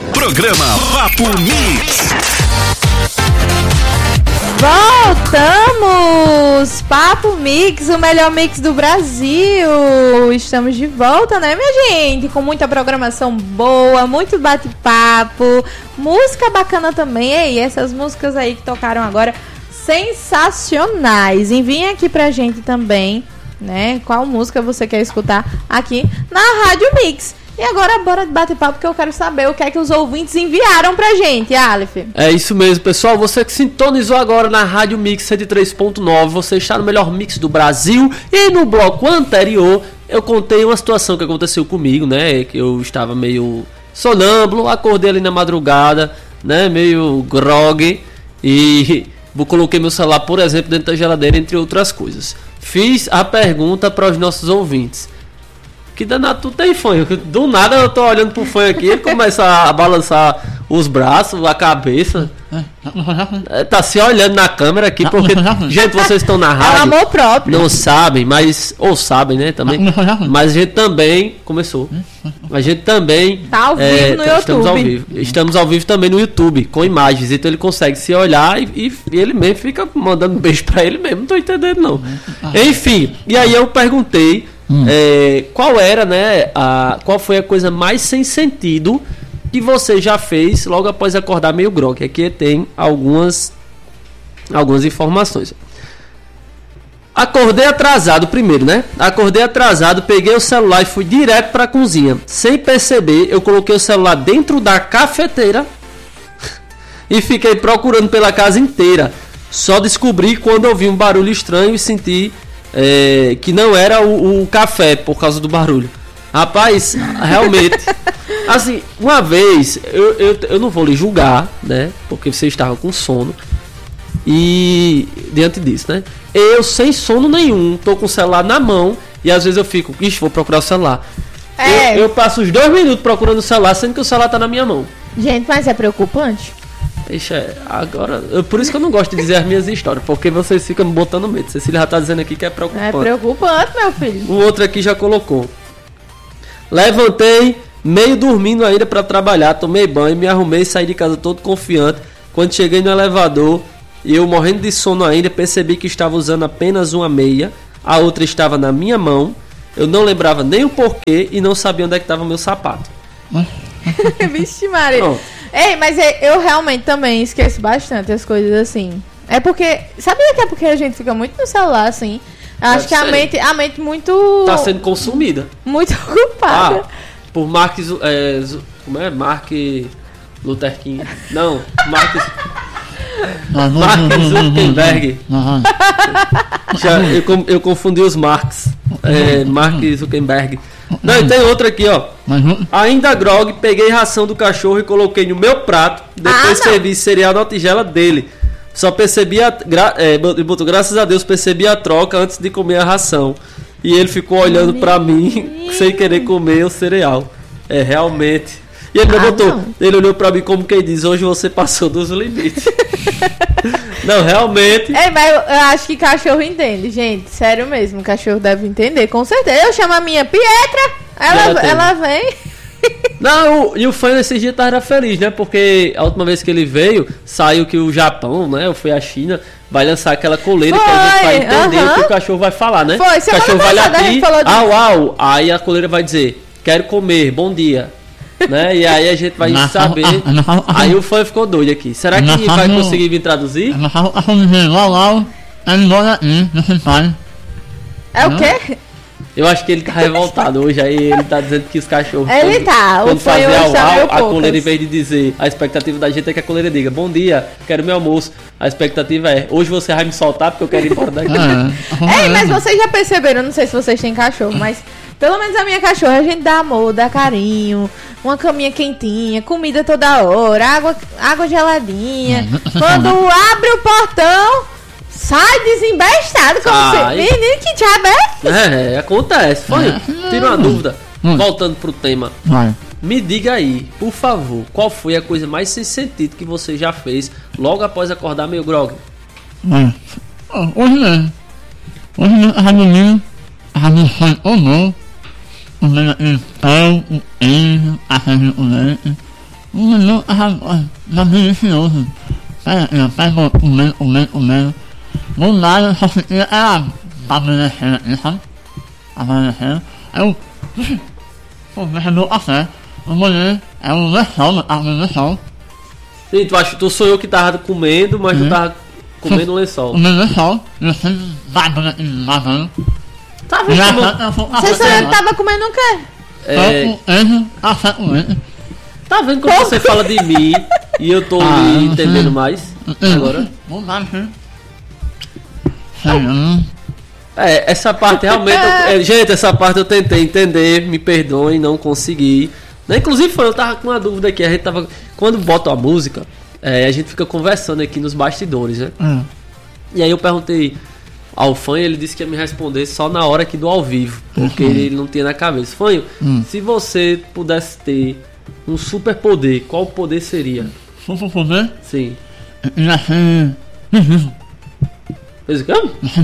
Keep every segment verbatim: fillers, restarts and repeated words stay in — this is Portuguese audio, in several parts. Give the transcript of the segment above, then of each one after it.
Programa Papo Mix. Voltamos! Papo Mix, o melhor mix do Brasil. Estamos de volta, né, minha gente? Com muita programação boa, muito bate-papo, música bacana também. E essas músicas aí que tocaram agora, sensacionais. Enviem aqui pra gente também, né? Qual música você quer escutar aqui na Rádio Mix. E agora bora bater papo, porque eu quero saber o que é que os ouvintes enviaram pra gente, Aleph. É isso mesmo, pessoal. Você que sintonizou agora na Rádio Mix cento e três ponto nove, você está no melhor mix do Brasil. E no bloco anterior, eu contei uma situação que aconteceu comigo, né? Que eu estava meio sonâmbulo, acordei ali na madrugada, né? Meio grog. E coloquei meu celular, por exemplo, dentro da geladeira, entre outras coisas. Fiz a pergunta para os nossos ouvintes. Que danado tu tem, Fanho? Do nada eu tô olhando pro Fanho aqui, ele começa a balançar os braços, a cabeça. É, tá se olhando na câmera aqui, porque, gente, vocês estão na rádio. É amor próprio. Não sabem, mas. Ou sabem, né? Também. Mas a gente também. Começou. A gente também. Tá ao vivo é, no estamos YouTube. Ao vivo. Estamos ao vivo também no YouTube, com imagens. Então ele consegue se olhar e, e, e ele mesmo fica mandando beijo pra ele mesmo. Não tô entendendo, não. Enfim, e aí eu perguntei. Hum. É, qual era, né, a, qual foi a coisa mais sem sentido que você já fez logo após acordar meio grog? Aqui tem algumas algumas informações. Acordei atrasado primeiro, né? Acordei atrasado, peguei o celular e fui direto para a cozinha. Sem perceber, eu coloquei o celular dentro da cafeteira e fiquei procurando pela casa inteira. Só descobri quando ouvi um barulho estranho e senti É, que não era o, o café por causa do barulho. Rapaz, realmente. Assim, uma vez, eu, eu, eu não vou lhe julgar, né? Porque você estava com sono. E diante disso, né? Eu sem sono nenhum, tô com o celular na mão. E às vezes eu fico, ixi, vou procurar o celular. É. Eu, eu passo os dois minutos procurando o celular, sendo que o celular tá na minha mão. Gente, mas é preocupante? Deixa, agora, eu, por isso que eu não gosto de dizer as minhas histórias, porque vocês ficam me botando medo. Cecília já tá dizendo aqui que é preocupante. É preocupante, meu filho. O outro aqui já colocou. Levantei, meio dormindo ainda para trabalhar, tomei banho, me arrumei, saí de casa todo confiante. Quando cheguei no elevador, eu morrendo de sono ainda, percebi que estava usando apenas uma meia, a outra estava na minha mão. Eu não lembrava nem o porquê e não sabia onde é que estava o meu sapato. Vixe, Maria. Pronto. Ei, mas eu realmente também esqueço bastante as coisas assim. É porque... Sabia que é porque a gente fica muito no celular, assim? Acho que a mente, a mente muito... Tá sendo consumida. Muito ocupada. Ah, por Mark... É, como é? Mark Luther King. Não, Mark... Mark Zuckerberg. Já, eu, eu confundi os Marks. É, Mark Zuckerberg. Não, e tem outra aqui, ó. Ainda grog, peguei ração do cachorro e coloquei no meu prato. Depois ah, servi cereal na tigela dele. Só percebi a... Gra, é, botou, graças a Deus percebi a troca antes de comer a ração. E ele ficou olhando pra mim sem querer comer o cereal. É, realmente. E ele ah, botou, não. Ele olhou pra mim como quem diz, hoje você passou dos limites. Não, realmente. É, mas eu, eu acho que cachorro entende, gente. Sério mesmo, cachorro deve entender, com certeza. Eu chamo a minha Pietra, ela, ela vem. Não, e o fã nesses dias tava feliz, né? Porque a última vez que ele veio, saiu que o Japão, né? Ou foi a China, vai lançar aquela coleira foi, que a gente vai entender uh-huh. o que o cachorro vai falar, né? Foi, o cachorro vai latir, au, au. Aí a coleira vai dizer, quero comer, bom dia. Né? E aí a gente vai saber. Aí o fã ficou doido aqui. Será que vai conseguir vir traduzir? É o quê? Eu acho que ele tá revoltado hoje. Aí ele tá dizendo que os cachorros. Ele tá. Quando fazer ao au, a coleira, em vez de dizer, a expectativa da gente é que a coleira diga: bom dia, quero meu almoço. A expectativa é: hoje você vai me soltar porque eu quero ir embora daqui. Ei, mas vocês já perceberam? Não sei se vocês têm cachorro, mas pelo menos a minha cachorra a gente dá amor, dá carinho, uma caminha quentinha, comida toda hora, água, água geladinha. Quando abre o portão, sai desembestado, como se... Menino, que diabo é? É, acontece. Foi. Tira uma dúvida. Voltando pro tema. Me diga aí, por favor, qual foi a coisa mais sem sentido que você já fez logo após acordar meio grog? Hoje mesmo. Hoje mesmo, a menina, a minha mãe ou não. O meu pão, o queijo, a farinha com leite. Um minuto, tá delicioso. Pega, eu pego o meio, o meio, o meio. Do nada, eu só fiquei, ela tava descendo aqui, sabe? Tava descendo. Aí eu, pô, deixa meu café. Eu olhei, é um lençol, tava no lençol. Sim, tu, acha, tu sonhou que tava comendo, mas tu tava comendo um lençol. O meu lençol, eu sempre babando aqui, babando. Tá vendo como... Você sonhou que tava comendo o quê? É, Ele, café com ele. tá vendo como você fala de mim e eu tô Ah, lhe não entendendo sei. mais agora? Não dá, sim. Sério, É, essa parte realmente... eu- é, gente, essa parte eu tentei entender, me perdoem, não consegui. Né, inclusive, foi, eu tava com uma dúvida aqui, a gente tava... Quando bota a música, é, a gente fica conversando aqui nos bastidores, né? Hum. E aí eu perguntei ao Fã e ele disse que ia me responder só na hora aqui do ao vivo, porque ele não tinha na cabeça. Fanho, Hum. se você pudesse ter um super poder, qual poder seria? Se for poder, Sim. ia ser invisível. Fez o quê?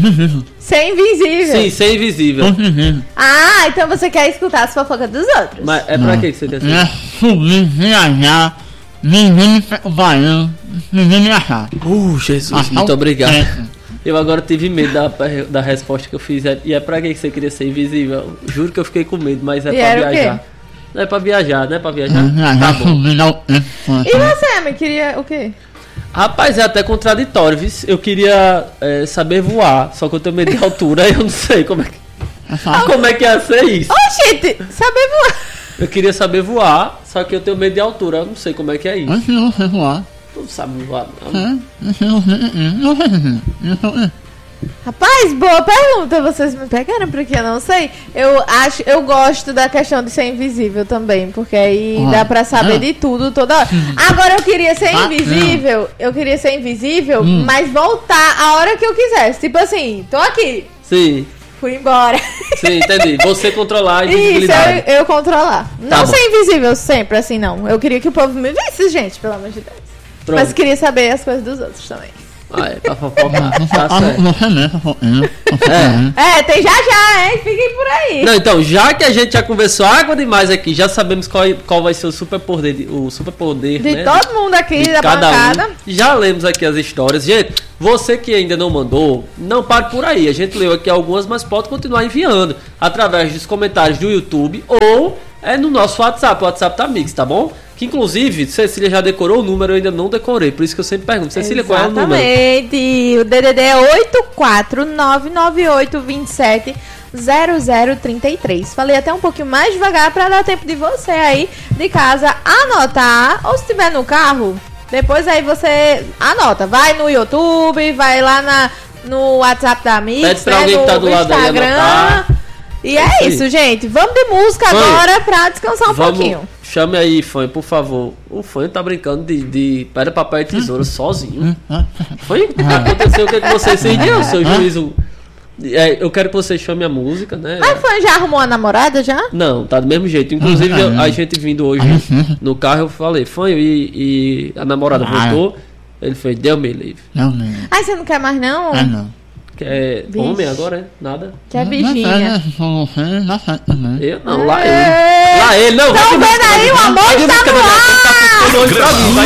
Ser invisível. Sim, ser invisível. Invisível. Ah, então você quer escutar as fofocas dos outros. Mas é pra que que você quer ser? Ia subir, viajar, ninguém me pega o baiano, ninguém me achar. Uh, Jesus, Achar muito o obrigado. teto. Eu agora tive medo da, da resposta que eu fiz. E é pra que que você queria ser invisível? Juro que eu fiquei com medo, mas é E pra era o quê? viajar. Não é pra viajar, não é pra viajar? Tá Viajar, bom. subir, dar o tempo. E você, me queria o quê? Rapaz, é até contraditório, viu? Eu queria é, saber voar, só que eu tenho medo de altura e eu não sei como é que, como é que ia ser isso. Ô, gente, saber voar. Eu queria saber voar, só que eu tenho medo de altura, eu não sei como é que é isso. Antes de você voar, Tu não sabe voar, não. é, antes de você, não sei, eu sou, Rapaz, boa pergunta. Vocês me pegaram porque eu não sei. Eu acho, eu gosto da questão de ser invisível também, porque aí Ah, dá pra saber é. de tudo toda hora. Agora eu queria ser Ah, invisível. Eu queria ser invisível, Hum. mas voltar a hora que eu quisesse. Tipo assim, tô aqui, Sim, fui embora. sim, entendi. Você controlar a Isso, invisibilidade. eu, eu controlar. Tá Não bom. ser invisível sempre, assim, não. Eu queria que o povo me visse, gente, pelo amor de Deus. Pronto. Mas queria saber as coisas dos outros também. Ah, é pra fofocar. eu Tá sou, certo. você mesmo, eu sou, É. É, tem já já, hein? Fiquem por aí. Não, então, já que a gente já conversou água demais aqui, já sabemos qual, qual vai ser o superpoder, de- o superpoder, De né? todo mundo aqui de da cada bancada. um. Já lemos aqui as histórias. Gente, você que ainda não mandou, não pare por aí. A gente leu aqui algumas, mas pode continuar enviando através dos comentários do YouTube ou é no nosso WhatsApp. O WhatsApp tá mix, tá bom? Que inclusive, Cecília já decorou o número, eu ainda não decorei. Por isso que eu sempre pergunto, Cecília, qual é o número? Exatamente. O D D D é oito quatro nove nove oito dois sete zero zero três três. Falei até um pouquinho mais devagar para dar tempo de você aí de casa anotar, ou se estiver no carro, depois aí você anota. Vai no YouTube, vai lá na, no WhatsApp da Mix, Pede pra né, alguém no que tá do lado aí Instagram. anotar. E É é, isso aí. isso, gente. Vamos de música Foi. agora pra descansar um Vamos, pouquinho. chame aí, Fã, por favor. O Fã tá brincando de, de pedra, papel e tesoura sozinho. Foi? O que aconteceu? O que, é que você decidiu, seu juízo? É, eu quero que você chame a música, né? Mas Fã já arrumou a namorada já? Não, tá do mesmo jeito. Inclusive, eu- a gente vindo hoje no carro, eu falei, Fã, e, e a namorada Ah. voltou. Ele fez, deu me livre. não, não, Ai, você não quer mais não? é não. Que é Vixe. homem agora, é? Nada. Que é bichinha. Se for você, dá certo também. Eu não, lá Ei. ele. Lá ele, não. vai Tão de vendo música, aí? vai O de amor música, está vai de no música, ar! tá ficando longe pra mim, vai